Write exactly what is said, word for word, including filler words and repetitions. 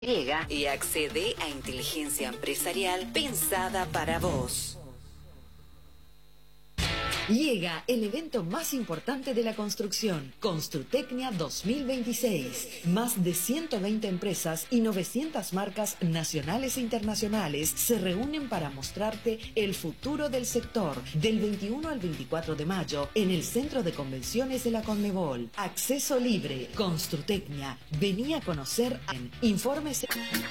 Llega y accede a inteligencia empresarial pensada para vos. Llega el evento más importante de la construcción, Construtecnia dos mil veintiséis. Más de ciento veinte empresas y novecientas marcas nacionales e internacionales se reúnen para mostrarte el futuro del sector del veintiuno al veinticuatro de mayo en el Centro de Convenciones de la Conmebol. Acceso libre. Construtecnia. Vení a conocer. Infórmese.